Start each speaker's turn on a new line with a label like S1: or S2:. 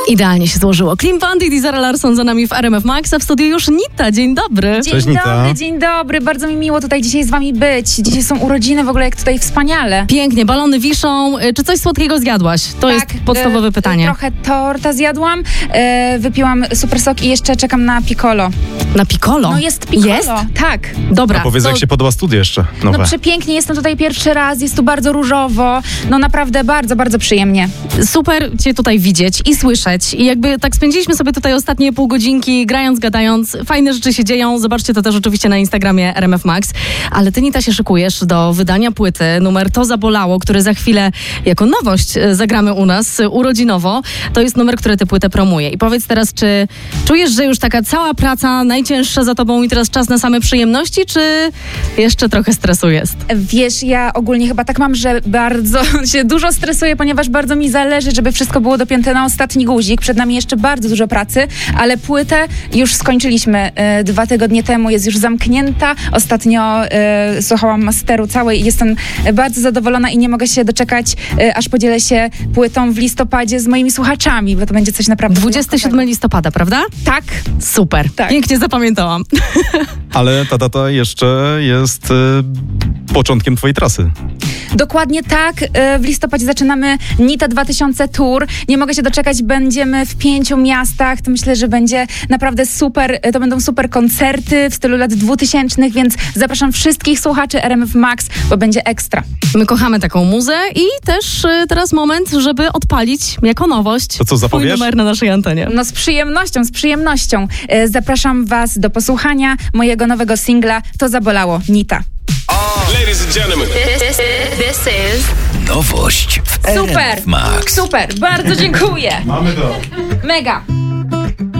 S1: Idealnie się złożyło. Clean Bandit i Zara Larsson za nami w RMF Max, a w studiu już Nita. Dzień dobry.
S2: Cześć, Nita. Dzień dobry. Bardzo mi miło tutaj dzisiaj z wami być. Dzisiaj są urodziny, w ogóle jak tutaj wspaniale.
S1: Pięknie, balony wiszą. Czy coś słodkiego zjadłaś? To jest podstawowe pytanie.
S2: Trochę torta zjadłam, wypiłam super sok i jeszcze czekam na piccolo.
S1: Na piccolo?
S2: No jest piccolo. Jest? Tak.
S1: Dobra.
S3: A powiedz, jak się podoba studio jeszcze nowe.
S2: No przepięknie, jestem tutaj pierwszy raz, jest tu bardzo różowo. No naprawdę bardzo, bardzo przyjemnie.
S1: Super cię tutaj widzieć i słyszeć. I jakby tak spędziliśmy sobie tutaj ostatnie pół godzinki, grając, gadając. Fajne rzeczy się dzieją. Zobaczcie to też oczywiście na Instagramie RMF Max. Ale ty, Nita, się szykujesz do wydania płyty numer To Zabolało, który za chwilę jako nowość zagramy u nas urodzinowo. To jest numer, który tę płytę promuje. I powiedz teraz, czy czujesz, że już taka cała praca najcięższa za tobą i teraz czas na same przyjemności, czy jeszcze trochę stresu jest?
S2: Wiesz, ja ogólnie chyba tak mam, że bardzo się dużo stresuję, ponieważ bardzo mi zależy, żeby wszystko było dopięte na ostatni guzik. Przed nami jeszcze bardzo dużo pracy, ale płytę już skończyliśmy 2 tygodnie temu, jest już zamknięta. Ostatnio słuchałam masteru całej i jestem bardzo zadowolona i nie mogę się doczekać, aż podzielę się płytą w listopadzie z moimi słuchaczami, bo to będzie coś naprawdę
S1: 27 listopada, prawda?
S2: Tak.
S1: Super.
S2: Tak.
S1: Pięknie zapamiętałam.
S3: Ale ta data jeszcze jest początkiem twojej trasy.
S2: Dokładnie tak. W listopadzie zaczynamy Nita 2000 Tour. Nie mogę się doczekać. Będziemy w 5 miastach. To myślę, że będzie naprawdę super. To będą super koncerty w stylu lat 2000, więc zapraszam wszystkich słuchaczy RMF Max, bo będzie ekstra.
S1: My kochamy taką muzę i też teraz moment, żeby odpalić jako nowość
S3: to co, zapowiesz?
S1: twój numer na naszej antenie.
S2: No z przyjemnością, z przyjemnością. Zapraszam was do posłuchania mojego nowego singla To Zabolało, Nita.
S4: Ladies and gentlemen.
S5: This is
S6: nowość w
S2: Super,
S6: RMF Max.
S2: super, bardzo dziękuję.
S3: Mamy to.
S2: Mega.